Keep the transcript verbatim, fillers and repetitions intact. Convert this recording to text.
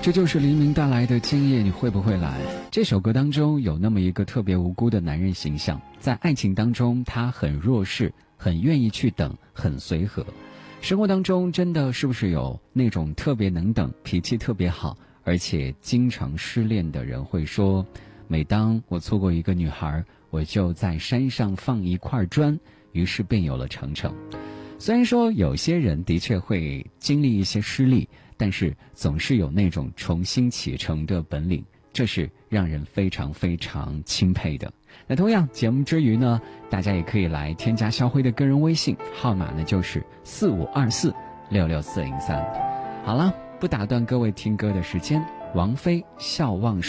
这就是黎明带来的今夜你会不会来。这首歌当中有那么一个特别无辜的男人形象，在爱情当中他很弱势，很愿意去等，很随和。生活当中真的是不是有那种特别能等，脾气特别好，而且经常失恋的人会说，每当我错过一个女孩，我就在山上放一块砖，于是便有了程程。虽然说有些人的确会经历一些失利，但是总是有那种重新启程的本领，这是让人非常非常钦佩的。那同样节目之余呢，大家也可以来添加肖辉的个人微信，号码呢就是四五二四六六四零三。好了，不打断各位听歌的时间，王菲笑忘